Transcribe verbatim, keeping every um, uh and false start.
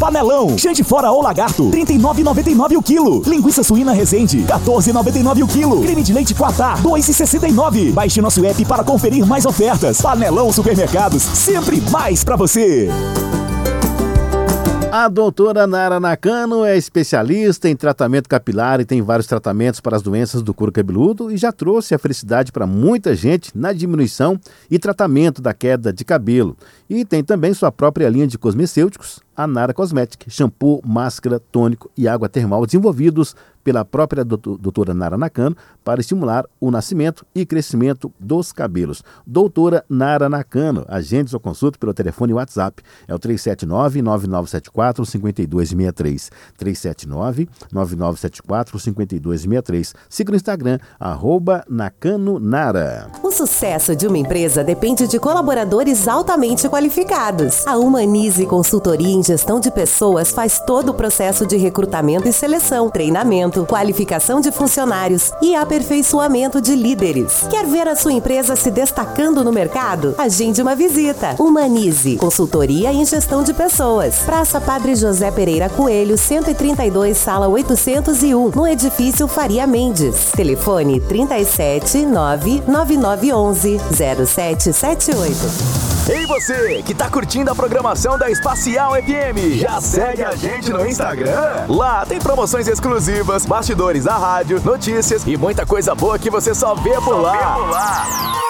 Panelão, chante fora ou lagarto, trinta e nove reais e noventa e nove centavos o quilo. Linguiça suína Resende, quatorze reais e noventa e nove centavos o quilo. Creme de leite Quatá, dois reais e sessenta e nove centavos. Baixe nosso app para conferir mais ofertas. Panelão Supermercados, sempre mais pra você. A doutora Nara Nakano é especialista em tratamento capilar e tem vários tratamentos para as doenças do couro cabeludo e já trouxe a felicidade para muita gente na diminuição e tratamento da queda de cabelo. E tem também sua própria linha de cosmecêuticos, a Nara Cosmetic, shampoo, máscara, tônico e água termal desenvolvidos pela própria doutora Nara Nakano para estimular o nascimento e crescimento dos cabelos. Doutora Nara Nakano, agende sua consulta pelo telefone e WhatsApp. É o três sete nove, nove nove sete quatro, cinco dois seis três. três sete nove, nove nove sete quatro, cinco dois seis três. Siga no Instagram, arroba Nakano Nara. O sucesso de uma empresa depende de colaboradores altamente qualificados. A Humanize Consultoria em Gestão de Pessoas faz todo o processo de recrutamento e seleção, treinamento, qualificação de funcionários e aperfeiçoamento de líderes. Quer ver a sua empresa se destacando no mercado? Agende uma visita. Humanize Consultoria em Gestão de Pessoas. Praça Padre José Pereira Coelho, cento e trinta e dois, sala oitocentos e um, no edifício Faria Mendes. Telefone trinta e sete, nove nove nove onze, zero sete sete oito. Ei você, que tá curtindo a programação da Espacial F M, já segue a gente no Instagram? Lá tem promoções exclusivas, bastidores da rádio, notícias e muita coisa boa que você só vê por lá.